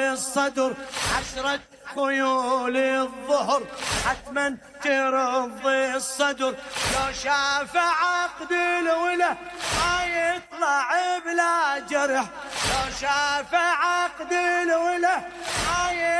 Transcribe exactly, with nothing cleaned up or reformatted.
الصدر، عشرة خيول الظهر حتما ترضي الصدر. لو شاف عقد الوله ما يطلع بلا جرح، لو شاف عقد الوله ما يطلع